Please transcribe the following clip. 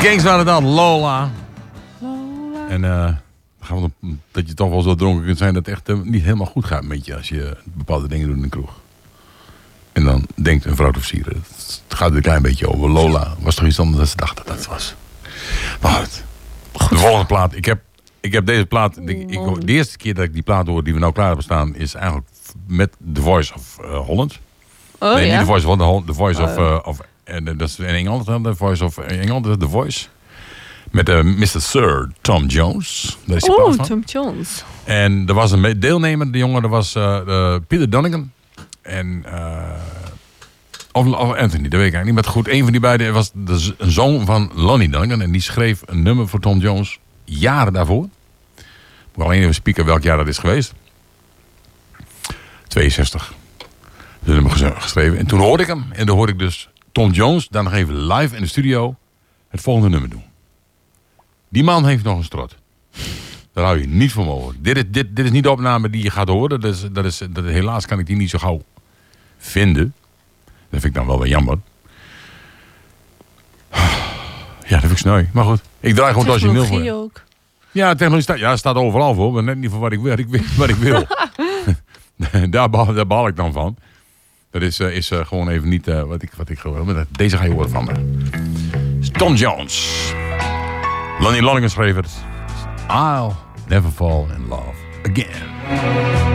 Gangs waren dan Lola. En gaan we dat je toch wel zo dronken kunt zijn dat het echt niet helemaal goed gaat met je als je bepaalde dingen doet in de kroeg. En dan denkt een vrouw te versieren. Het gaat er een klein beetje over. Lola was toch iets anders dan ze dachten dat het was. Maar goed. De volgende plaat. Ik heb deze plaat. De eerste keer dat ik die plaat hoor die we nou klaar hebben staan is eigenlijk met The Voice of Holland. Oh, nee, ja? niet The Voice of Holland. The Voice of en dat is in Engeland. The Voice of Engeland. The Voice. Met Mr. Sir Tom Jones. Daar is die plaat van. Tom Jones. En er was een deelnemer, de jongen, dat was Peter Donegan. En of Anthony, dat weet ik eigenlijk niet. Maar goed, een van die beiden was een zoon van Lonnie Donegan. En die schreef een nummer voor Tom Jones jaren daarvoor. Ik moet alleen even spieken welk jaar dat is geweest. 62. Dat nummer geschreven. En toen hoorde ik hem. En toen hoorde ik dus Tom Jones dan nog even live in de studio het volgende nummer doen. Die man heeft nog een strot. Daar hou je niet voor mogelijk. Dit is niet de opname die je gaat horen. Helaas kan ik die niet zo gauw vinden. Dat vind ik dan wel weer jammer. Ja, dat vind ik sneu. Maar goed, ik draai gewoon het origineel voor. Ook. Ja, technologie staat overal voor. Maar net niet voor wat ik wil. Daar baal ik dan van. Dat is gewoon even niet wat ik wil. Maar deze ga je horen van me. Tom Jones. Lonnie Donegan schreef het. I'll never fall in love again.